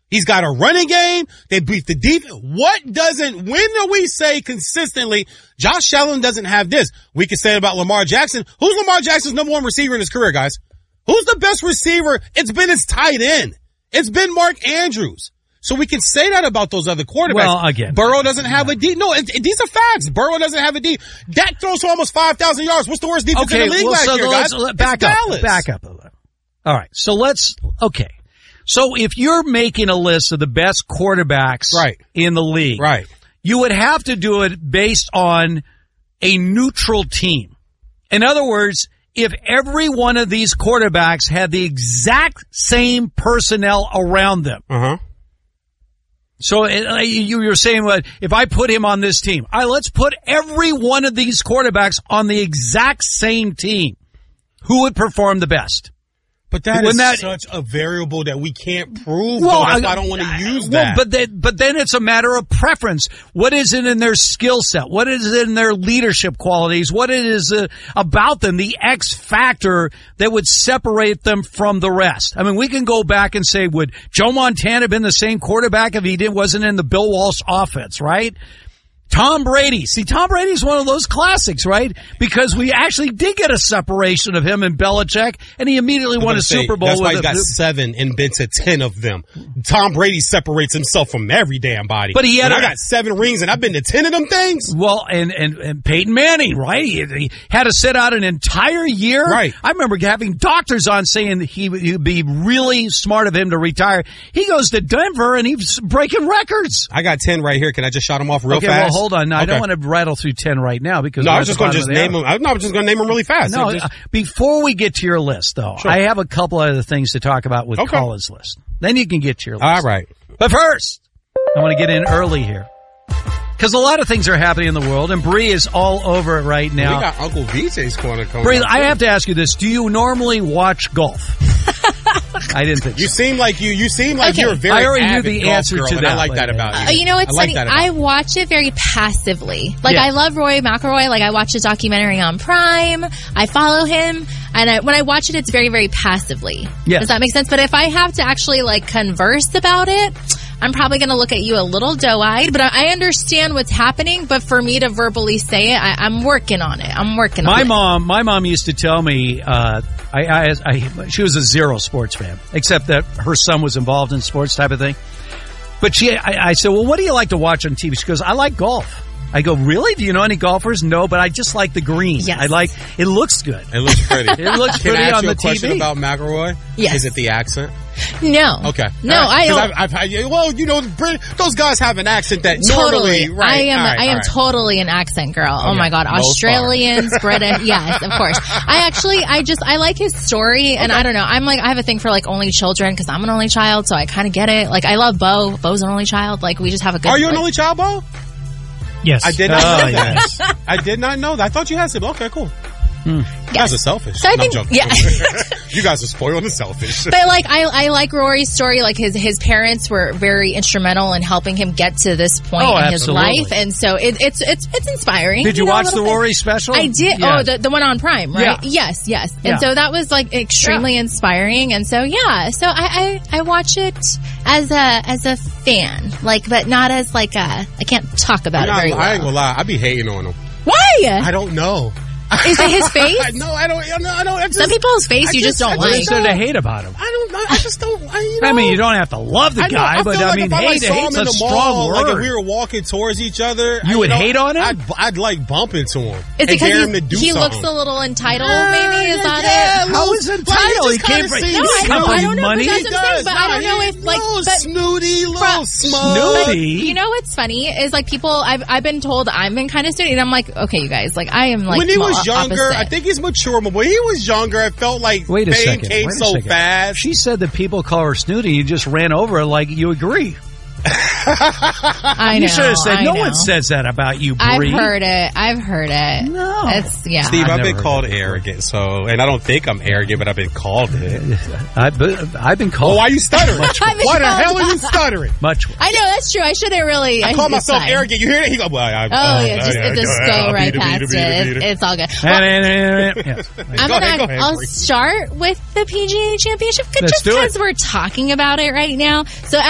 He's got a running game. They beat the defense. When do we say consistently, Josh Allen doesn't have this? We could say it about Lamar Jackson. Who's Lamar Jackson's number one receiver in his career, guys? Who's the best receiver? It's been his tight end. It's been Mark Andrews. So we can say that about those other quarterbacks. Well, again. Burrow doesn't have a D. No, these are facts. Burrow doesn't have a D. Dak throws for almost 5,000 yards. What's the worst defense in the league last year, guys? Back up a little. All right. So So if you're making a list of the best quarterbacks in the league, you would have to do it based on a neutral team. In other words, if every one of these quarterbacks had the exact same personnel around them. So you're saying, well, if I put him on this team, all right, let's put every one of these quarterbacks on the exact same team. Who would perform the best? But that is such a variable that we can't prove. Well, I don't want to use that. But then it's a matter of preference. What is it in their skill set? What is it in their leadership qualities? What it is about them, the X factor that would separate them from the rest? I mean, we can go back and say, would Joe Montana have been the same quarterback if he wasn't in the Bill Walsh offense, right? Tom Brady. See, Tom Brady's one of those classics, right? Because we actually did get a separation of him and Belichick, and he immediately won a Super Bowl. That's why he got 7 and been to 10 of them. Tom Brady separates himself from every damn body. But I got 7 rings, and I've been to 10 of them things. Well, and Peyton Manning, right? He had to sit out an entire year. Right. I remember having doctors on saying he would be really smart of him to retire. He goes to Denver, and he's breaking records. I got 10 right here. Can I just shout them off real fast? Hold on. Now, I don't want to rattle through 10 right now because I was just going to name them. I'm just going to name them really fast. No, before we get to your list, though, I have a couple other things to talk about with Colin's list. Then you can get to your list. All right. But first, I want to get in early here because a lot of things are happening in the world, and Bree is all over it right now. We got Uncle VJ's corner coming. Bree, I have to ask you this: do you normally watch golf? I didn't think so. You seem like you're a very I already avid knew the golf answer girl, to and that. I like that about you. You know what's funny? I watch it very passively. I love Rory McIlroy. I watch his documentary on Prime. I follow him. And when I watch it, it's very, very passively. Yes. Does that make sense? But if I have to actually converse about it, I'm probably going to look at you a little doe-eyed, but I understand what's happening. But for me to verbally say it, I'm working on it. My mom used to tell me, she was a zero sports fan, except that her son was involved in sports type of thing. But I said, well, what do you like to watch on TV? She goes, I like golf. I go, really? Do you know any golfers? No, but I just like the green. Yes. It looks good. It looks pretty. It looks pretty on the TV. Can I ask you a question about McIlroy? Yes. Is it the accent? No. Okay. No, I don't. Those guys have an accent that totally. normally, right? I am totally an accent girl. Okay. Oh my God. Australians, British. Yes, of course. I like his story, and I don't know. I have a thing for only children because I'm an only child, so I kind of get it. I love Bo. Bo's an only child. We just have a good. Are you an only child, Bo? Yes. I did not know that. I did not know that. I thought you had some. Okay, cool. You guys are selfish. So I think, you guys are spoiled and selfish. But I like Rory's story. His parents were very instrumental in helping him get to this point in his life, and so it's inspiring. Did you watch the Rory special? I did. Yeah. Oh, the one on Prime, right? Yeah. Yes. And so that was extremely inspiring, and so So I watch it as a fan, but not as I can't talk about it very well. I ain't gonna lie. I be hating on him. Why? I don't know. Is it his face? No, I don't. Some people's face you just don't like. What is there to hate about him? I don't know. I just don't. I mean, you don't have to love the guy, but hate's a strong word. If we were walking towards each other, you would hate on him. I'd bump into him. Is it because he looks a little entitled? Maybe is that it? How is entitled? He came from I don't know. Money. But that's what I'm saying. But I don't know if little snooty, little smug. Snooty. You know what's funny is people. I've been told I've been kind of snooty, and I'm like, okay, you guys, I am when he was younger. Opposite. I think he's mature, but when he was younger, it felt like fame came so fast. She said that people call her snooty. You just ran over her you agree. I know. You should have said, no one says that about you, Bree. I've heard it. No. Steve, I've been called arrogant, and I don't think I'm arrogant, but I've been called it. I've been called. Well, why are you stuttering? Why the hell are you stuttering? Much worse. I know, that's true. I should have really. I call myself arrogant. You hear that? He go, just go right past it. It's all good. I'll start with the PGA Championship just because we're talking about it right now. So